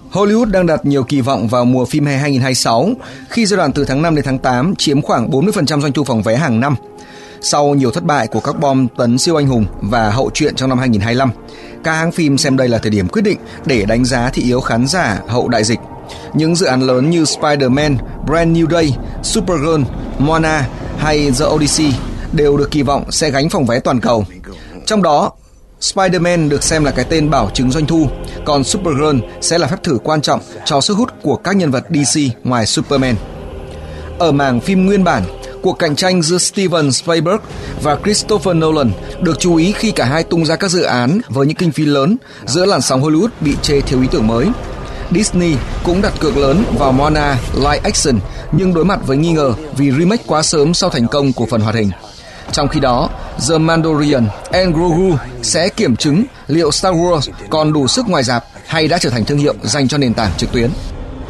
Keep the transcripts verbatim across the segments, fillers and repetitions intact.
Hollywood đang đặt nhiều kỳ vọng vào mùa phim hè hai không hai sáu khi giai đoạn từ tháng năm đến tháng tám chiếm khoảng bốn mươi phần trăm doanh thu phòng vé hàng năm. Sau nhiều thất bại của các bom tấn siêu anh hùng và hậu truyện trong năm hai không hai lăm, các hãng phim xem đây là thời điểm quyết định để đánh giá thị yếu khán giả hậu đại dịch. Những dự án lớn như Spider-Man, Brand New Day, Supergirl, Moana hay The Odyssey đều được kỳ vọng sẽ gánh phòng vé toàn cầu. Trong đó, Spider-Man được xem là cái tên bảo chứng doanh thu, còn Supergirl sẽ là phép thử quan trọng cho sức hút của các nhân vật đê xê ngoài Superman. Ở mảng phim nguyên bản, cuộc cạnh tranh giữa Steven Spielberg và Christopher Nolan được chú ý khi cả hai tung ra các dự án với những kinh phí lớn giữa làn sóng Hollywood bị chê thiếu ý tưởng mới. Disney cũng đặt cược lớn vào Moana live action nhưng đối mặt với nghi ngờ vì remake quá sớm sau thành công của phần hoạt hình. Trong khi đó, The Mandalorian and Grogu sẽ kiểm chứng liệu Star Wars còn đủ sức ngoài rạp hay đã trở thành thương hiệu dành cho nền tảng trực tuyến.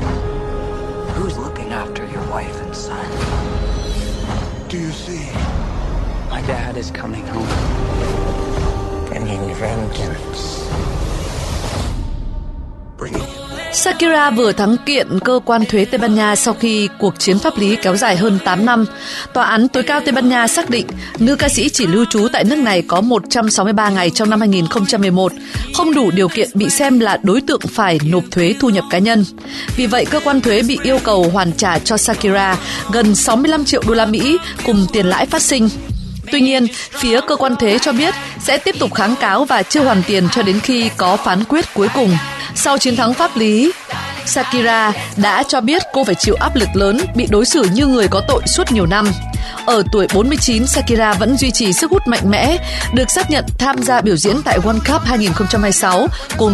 Shakira vừa thắng kiện cơ quan thuế Tây Ban Nha sau khi cuộc chiến pháp lý kéo dài hơn tám năm. Tòa án tối cao Tây Ban Nha xác định nữ ca sĩ chỉ lưu trú tại nước này có một trăm sáu mươi ba ngày trong năm hai không một một, không đủ điều kiện bị xem là đối tượng phải nộp thuế thu nhập cá nhân. Vì vậy, cơ quan thuế bị yêu cầu hoàn trả cho Shakira gần sáu mươi lăm triệu đô la Mỹ cùng tiền lãi phát sinh. Tuy nhiên, phía cơ quan thuế cho biết sẽ tiếp tục kháng cáo và chưa hoàn tiền cho đến khi có phán quyết cuối cùng. Sau chiến thắng pháp lý, Shakira đã cho biết cô phải chịu áp lực lớn, bị đối xử như người có tội suốt nhiều năm. Ở tuổi bốn mươi chín, Shakira vẫn duy trì sức hút mạnh mẽ, được xác nhận tham gia biểu diễn tại World Cup hai không hai sáu cùng